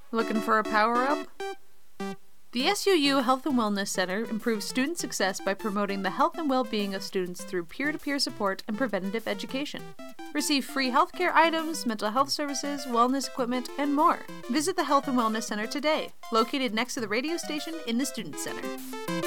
Looking for a power-up? The SUU Health and Wellness Center improves student success by promoting the health and well-being of students through peer-to-peer support and preventative education. Receive free healthcare items, mental health services, wellness equipment, and more. Visit the Health and Wellness Center today, located next to the radio station in the Student Center.